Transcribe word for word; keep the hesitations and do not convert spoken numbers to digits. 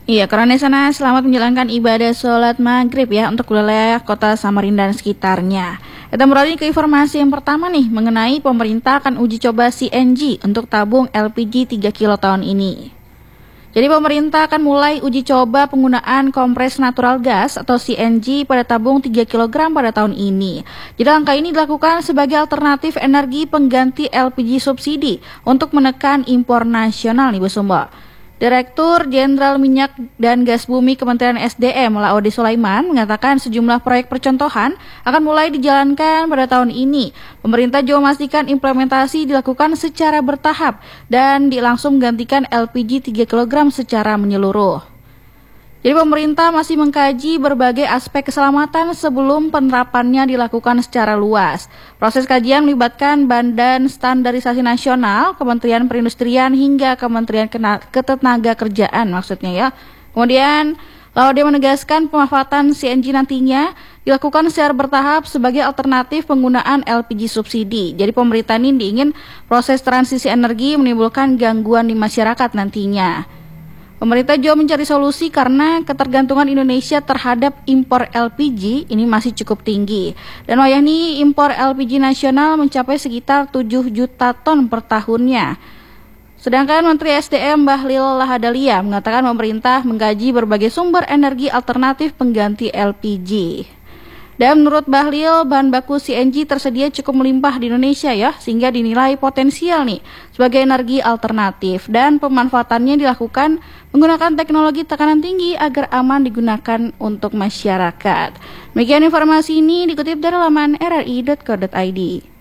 Iya, karena di sana selamat menjalankan ibadah sholat maghrib ya untuk wilayah kota Samarinda dan sekitarnya. Kita beralih ke informasi yang pertama nih mengenai pemerintah akan uji coba C N G untuk tabung L P G tiga kilo tahun ini. Jadi pemerintah akan mulai uji coba penggunaan kompres natural gas atau C N G pada tabung tiga kilogram pada tahun ini. Jadi langkah ini dilakukan sebagai alternatif energi pengganti L P G subsidi untuk menekan impor nasional nih Bu Sumba. Direktur Jenderal Minyak dan Gas Bumi Kementerian S D M Laode Sulaiman mengatakan sejumlah proyek percontohan akan mulai dijalankan pada tahun ini. Pemerintah juga memastikan implementasi dilakukan secara bertahap dan langsung menggantikan L P G tiga kilogram secara menyeluruh. Jadi pemerintah masih mengkaji berbagai aspek keselamatan sebelum penerapannya dilakukan secara luas. Proses kajian melibatkan Badan Standarisasi Nasional, Kementerian Perindustrian hingga Kementerian Ketenagakerjaan maksudnya ya. Kemudian Laode menegaskan pemanfaatan C N G nantinya dilakukan secara bertahap sebagai alternatif penggunaan L P G subsidi. Jadi pemerintah ini ingin proses transisi energi menimbulkan gangguan di masyarakat nantinya. Pemerintah juga mencari solusi karena ketergantungan Indonesia terhadap impor L P G ini masih cukup tinggi. Dan wayahni impor L P G nasional mencapai sekitar tujuh juta ton per tahunnya. Sedangkan Menteri S D M Bahlil Lahadalia mengatakan pemerintah mengkaji berbagai sumber energi alternatif pengganti L P G. Dan menurut Bahlil, bahan baku C N G tersedia cukup melimpah di Indonesia ya, sehingga dinilai potensial nih sebagai energi alternatif dan pemanfaatannya dilakukan menggunakan teknologi tekanan tinggi agar aman digunakan untuk masyarakat. Demikian informasi ini dikutip dari laman r r i dot co dot i d.